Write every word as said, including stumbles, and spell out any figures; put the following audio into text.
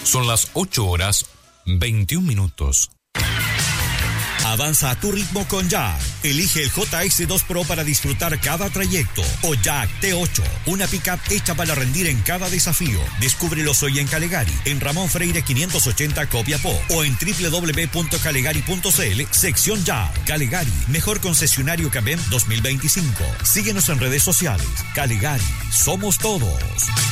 Son las ocho horas veintiún minutos. Avanza a tu ritmo con Jack. Elige el J S dos Pro para disfrutar cada trayecto. O Jack T ocho, una pickup hecha para rendir en cada desafío. Descúbrelos hoy en Calegari, en Ramón Freire quinientos ochenta Copiapó, o en doble u doble u doble u punto calegari punto c l, sección Jack. Calegari, mejor concesionario K B E M dos mil veinticinco. Síguenos en redes sociales. Calegari, somos todos.